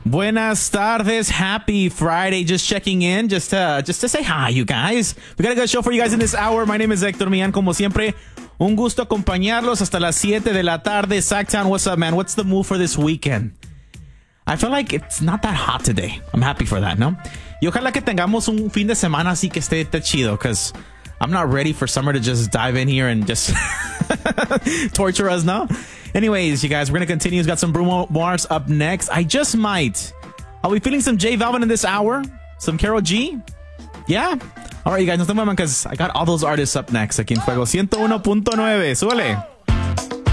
Buenas tardes. Happy Friday. Just checking in, just to say hi, you guys. We got a good show for you guys in this hour. My name is Hector Millán. Como siempre, un gusto acompañarlos hasta las 7 de la tarde. Sacktown, what's up, man? What's the move for this weekend? I feel like it's not that hot today. I'm happy for that, ¿no? Y ojalá que tengamos un fin de semana así que esté chido, because I'm not ready for summer to just dive in here and just torture us, no? Anyways, you guys, we're going to continue. We've got some Bruno Mars up next. I'll be feeling some J Balvin in this hour. Some Karol G. Yeah. All right, you guys, no se muevan because I got all those artists up next aquí en Fuego 101.9. Súbele.